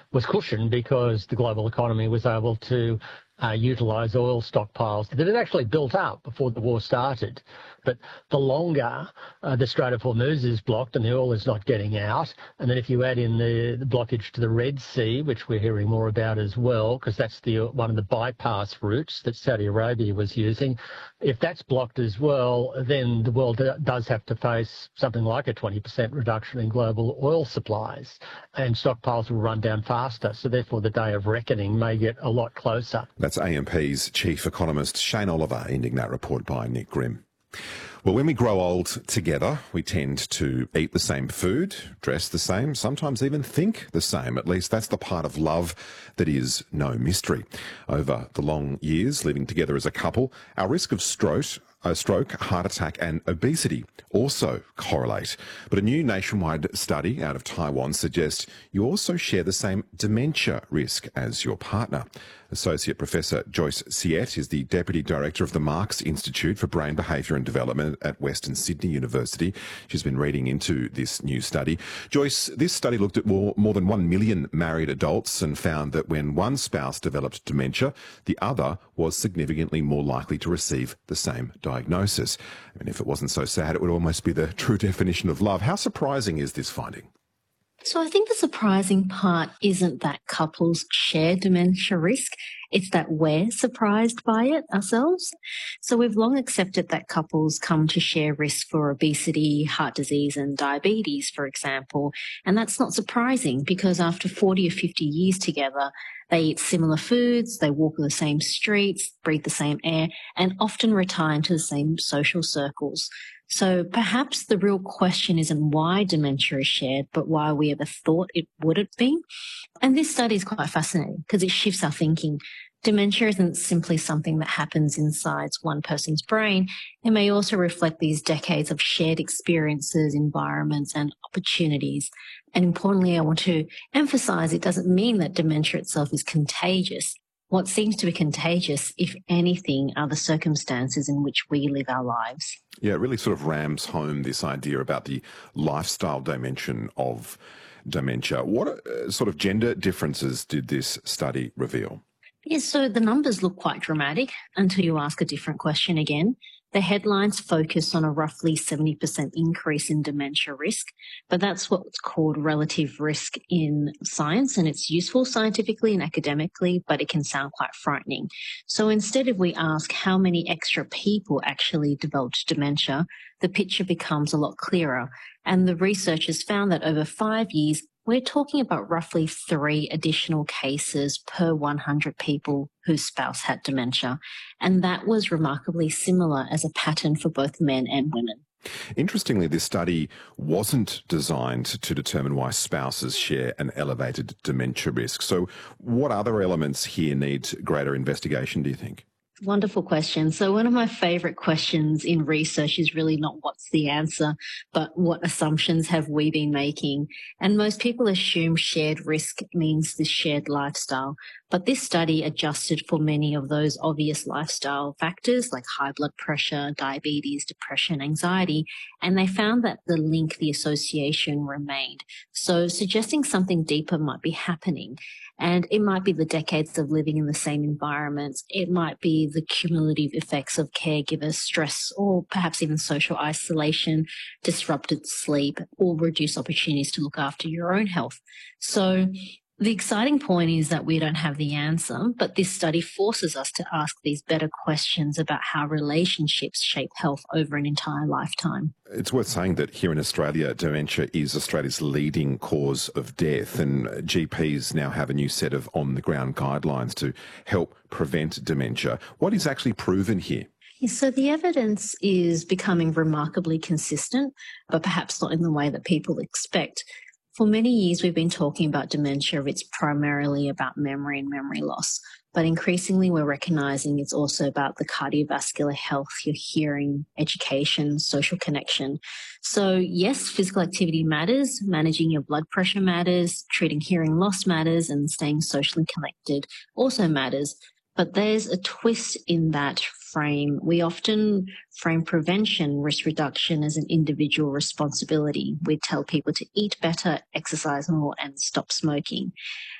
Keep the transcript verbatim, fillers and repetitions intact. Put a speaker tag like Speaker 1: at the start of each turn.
Speaker 1: was cushioned because the global economy was able to uh, utilise oil stockpiles that had actually built up before the war started. But the longer uh, the Strait of Hormuz is blocked and the oil is not getting out, and then if you add in the, the blockage to the Red Sea, which we're hearing more about as well, because that's the one of the bypass routes that Saudi Arabia was using, if that's blocked as well, then the world does have to face something like a twenty percent reduction in global oil supplies, and stockpiles will run down faster. So therefore the day of reckoning may get a lot closer.
Speaker 2: That's A M P's chief economist Shane Oliver ending that report by Nick Grimm. Well, when we grow old together, we tend to eat the same food, dress the same, sometimes even think the same. At least that's the part of love that is no mystery. Over the long years living together as a couple, our risk of stroke, uh, stroke, heart attack and obesity also correlate. But a new nationwide study out of Taiwan suggests you also share the same dementia risk as your partner. Associate Professor Joyce Siet is the Deputy Director of the Marks Institute for Brain Behaviour and Development at Western Sydney University. She's been reading into this new study. Joyce, this study looked at more, more than one million married adults and found that when one spouse developed dementia, the other was significantly more likely to receive the same diagnosis. I mean, if it wasn't so sad, it would almost be the true definition of love. How surprising is this finding?
Speaker 3: So I think the surprising part isn't that couples share dementia risk, it's that we're surprised by it ourselves. So we've long accepted that couples come to share risk for obesity, heart disease and diabetes, for example. And that's not surprising because after forty or fifty years together, they eat similar foods, they walk the same streets, breathe the same air, and often retire into the same social circles. So perhaps the real question isn't why dementia is shared, but why we ever thought it would have been. And this study is quite fascinating because it shifts our thinking. Dementia isn't simply something that happens inside one person's brain. It may also reflect these decades of shared experiences, environments, and opportunities. And importantly, I want to emphasize it doesn't mean that dementia itself is contagious. What seems to be contagious, if anything, are the circumstances in which we live our lives.
Speaker 2: Yeah, it really sort of rams home this idea about the lifestyle dimension of dementia. What uh, sort of gender differences did this study reveal?
Speaker 3: Yes, so the numbers look quite dramatic until you ask a different question again. The headlines focus on a roughly seventy percent increase in dementia risk, but that's what's called relative risk in science, and it's useful scientifically and academically, but it can sound quite frightening. So instead, if we ask how many extra people actually developed dementia, the picture becomes a lot clearer. And the researchers found that over five years, we're talking about roughly three additional cases per one hundred people whose spouse had dementia. And that was remarkably similar as a pattern for both men and women.
Speaker 2: Interestingly, this study wasn't designed to determine why spouses share an elevated dementia risk. So what other elements here need greater investigation, do you think?
Speaker 3: Wonderful question. So one of my favorite questions in research is really not what's the answer, but what assumptions have we been making? And most people assume shared risk means this shared lifestyle. But this study adjusted for many of those obvious lifestyle factors like high blood pressure, diabetes, depression, anxiety, and they found that the link, the association remained. So suggesting something deeper might be happening. And it might be the decades of living in the same environments. It might be the cumulative effects of caregiver stress or perhaps even social isolation, disrupted sleep, or reduced opportunities to look after your own health. So the exciting point is that we don't have the answer, but this study forces us to ask these better questions about how relationships shape health over an entire lifetime.
Speaker 2: It's worth saying that here in Australia, dementia is Australia's leading cause of death, and G Ps now have a new set of on-the-ground guidelines to help prevent dementia. What is actually proven here?
Speaker 3: So the evidence is becoming remarkably consistent, but perhaps not in the way that people expect. For many years, we've been talking about dementia. It's primarily about memory and memory loss. But increasingly, we're recognizing it's also about the cardiovascular health, your hearing, education, social connection. So yes, physical activity matters, managing your blood pressure matters, treating hearing loss matters, and staying socially connected also matters. But there's a twist in that frame. We often frame prevention, risk reduction as an individual responsibility. We tell people to eat better, exercise more, and stop smoking.